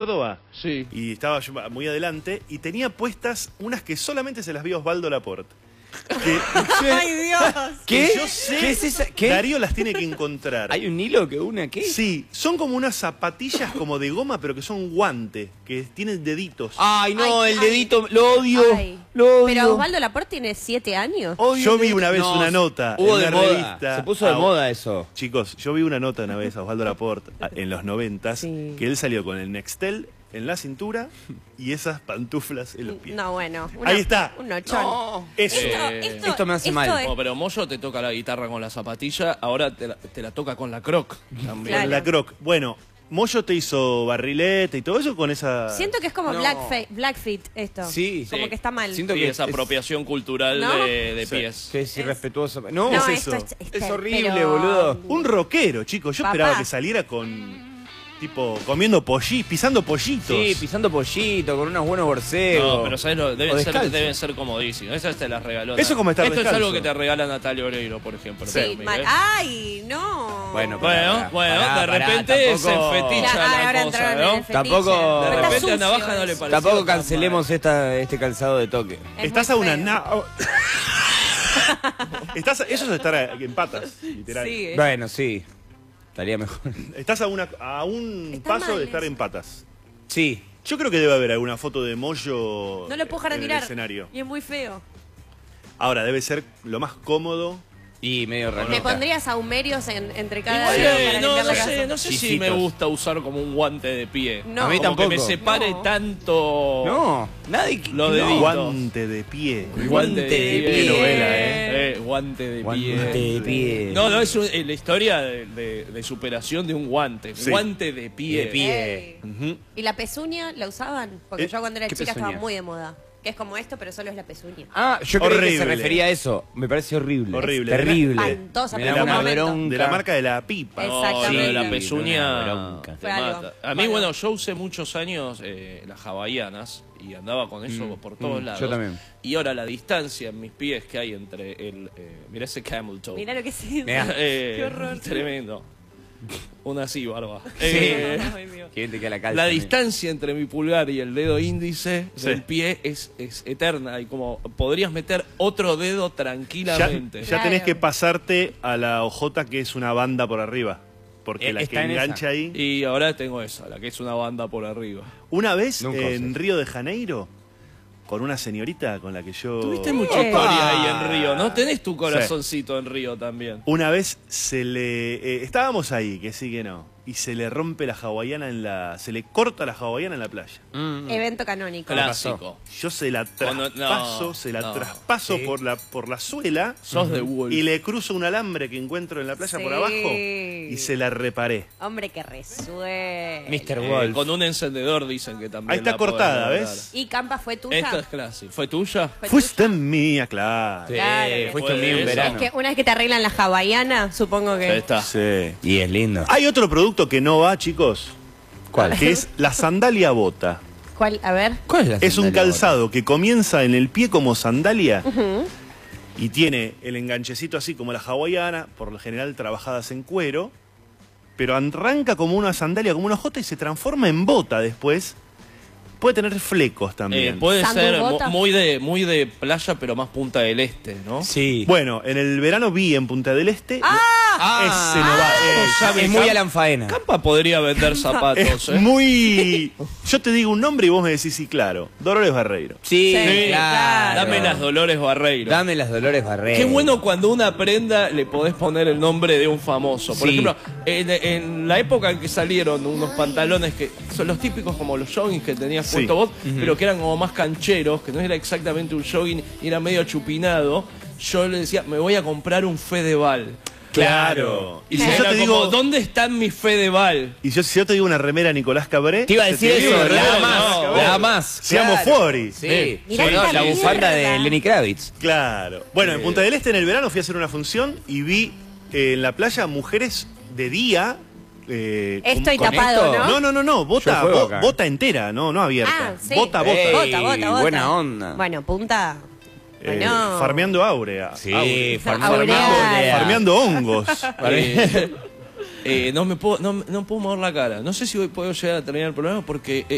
Córdoba. Sí. Y estaba yo muy adelante y tenía puestas unas que solamente se las vio Osvaldo Laporte. ¡Ay, Dios! Que yo sé, ¿Qué es esa? ¿Qué? Darío las tiene que encontrar. ¿Hay un hilo que una qué? Sí, son como unas zapatillas como de goma, pero que son guante, que tienen deditos. Ay, no, Ay, el ay. dedito, lo odio. Ay. Lo odio. Pero Osvaldo Laporte tiene 7 años. Odio Yo el vi dedito. una vez No, una nota hubo en de una moda. revista. Se puso de moda eso. Chicos, yo vi una nota una vez a Osvaldo Laporte en los 90 Sí. que él salió con el Nextel en la cintura y esas pantuflas en los pies. No, bueno. Ahí está. Un nochón. No. Eso. Esto me hace mal. es- No, pero Moyo te toca la guitarra con la zapatilla, ahora te la toca con la croc también. Claro. Con la croc. Bueno, Moyo te hizo barrilete y todo eso con esa... Siento que es como No. Blackfeet esto. Sí. Como Sí. que está mal. Siento Sí, que es apropiación cultural ¿No? de Sí. pies. Que es irrespetuoso. No, No, es esto eso? Es horrible, pero- boludo. Un rockero, chicos. Yo Papá. esperaba que saliera con... Tipo, comiendo pisando pollitos. Sí, pisando pollito, con unos buenos borcegos. No, pero ¿sabes lo? O Deben descalzo. ser comodísimos. Esas te las regaló. Eso como estar Esto descalzo. es algo que te regala Natalia Oreiro, por ejemplo. Sí, Miguel. mal. ¡Ay, no! Bueno, Bueno, Pará, de pará, repente tampoco- se feticha Claro, la ahora cosa, entraron en ¿no? el fetiche. Tampoco- De Pero está repente a sucio Navaja no le eso. pareció Tampoco tan cancelemos este calzado de toque. Es Estás muy a una... feo. Eso es estar en patas, literal. Sí, Bueno, sí. Estaría mejor. Estás a un Está paso mal de estar eso. en patas. Sí. Yo creo que debe haber alguna foto de Moyo No lo puedo dejar de en el mirar. escenario. Y es muy feo. Ahora, debe ser lo más cómodo. Y medio ¿Me ranita. pondrías saumerios entre cada Igual, dedo para no, limpiar la no casa? sé, no sé si Chisitos. me gusta usar como un guante de pie. No. A mí Como tampoco. que me separe No. tanto No, nadie. lo no. deditos. Guante de pie. Guante de pie. Qué novela, Guante de Guante pie. de pie. No, es la historia de superación de un guante. Sí. Guante de pie. De pie. Ujú. ¿Y la pezuña la usaban? Porque yo cuando era ¿qué chica estaba pezuña? muy de moda. Que es como esto, pero solo es la pezuña. Ah, yo creí que se Horrible. refería a eso. Me parece horrible. Horrible. Terrible. Espantosa, Me pero da en una algún momento. bronca. De la marca de la pipa. Es- No, sí, Exactamente. la Sí, pezuña una bronca. te Fue algo. mata. A mí, bueno, yo usé muchos años las hawaianas y andaba con eso por todos lados. yo también. Y ahora la distancia en mis pies que hay entre el... mirá ese camel toe. Mirá lo que es eso. Mirá. Qué horror. Tremendo. Una así, barba. Ay, Dios. Que bien te queda la calza. La también. distancia entre mi pulgar y el dedo índice Sí. del pie es eterna y como podrías meter otro dedo Ya, tranquilamente. ya Claro. tenés que pasarte a la ojota que es una banda por arriba. Porque la que está en engancha esa. ahí. Y ahora tengo esa, la que es una banda por arriba. Una vez Nunca en usé. Río de Janeiro, con una señorita con la que yo... Tuviste mucha historia ahí en Río, ¿no? Tenés tu corazoncito en Río también. Una vez se le... estábamos ahí, que sí que no. Y se le rompe la hawaiana en la... Se le corta la hawaiana en la playa. Evento canónico. Clásico. Yo se la Cuando- traspaso Sí. por la suela Sos de Wolf. y le cruzo un alambre que encuentro en la playa por Sí. abajo y se la reparé. Hombre que resuelve. Mr. Wolf. Con un encendedor dicen que también. Ahí está la podés cortada, lograr. ¿ves? ¿Y Campa fue tuya? Esta es clásica. ¿Fue tuya? ¿Fue Fuiste tuya? mía, claro. Sí, Claro. fuiste un mío Fue en eso. verano. Que una vez que te arreglan la hawaiana, supongo Ahí que... está. Sí. Y es lindo. Hay otro producto que no va, chicos. ¿Cuál? Que es la sandalia bota. ¿Cuál? A ver. ¿Cuál es la Es un sandalia calzado que comienza en el pie como sandalia y tiene el enganchecito así como la hawaiana, por lo general trabajadas en cuero, pero arranca como una sandalia, como una jota y se transforma en bota después. Puede tener flecos también. Puede Sandú ser bota. muy de playa, pero más Punta del Este, ¿no? Sí. Bueno, en el verano vi en Punta del Este. Ah, Ese no va. sabe, es muy Cam- Alan Faena. Campa podría vender zapatos, Es ¿eh? muy... Yo te digo un nombre y vos me decís sí, claro. Dolores Barreiro. Sí, Sí, claro. Dame las Dolores Barreiro. Dame las Dolores Barreiro. Qué bueno cuando una prenda le podés poner el nombre de un famoso. Por Sí. ejemplo, en la época en que salieron unos pantalones que son los típicos como los joggings que tenías Sí. puesto vos, pero que eran como más cancheros, que no era exactamente un jogging y era medio chupinado, yo le decía, me voy a comprar un Fedeval. Claro. Y si era yo te como, digo... ¿dónde están mis Fedeval? Y si yo te digo una remera Nicolás Cabré... Te iba a se decir te eso, viene no, nada remera más. no, Cabré. Nada más. Seamos Fori. Sí. Mirá Sí, no, esta la bufanda mierda. de Lenny Kravitz. Claro. Bueno, en Punta del Este en el verano fui a hacer una función y vi en la playa mujeres de día... Esto y con tapado, esto. ¿no? No, bota, Yo juego acá. bota entera, no abierta. Ah, sí. Bota. Ey, Bota. buena onda. Bueno, punta... Bueno. Farmeando áurea. Sí, Áurea. Aureal. Farmeando hongos. No puedo mover la cara. No sé si hoy puedo llegar a terminar el programa porque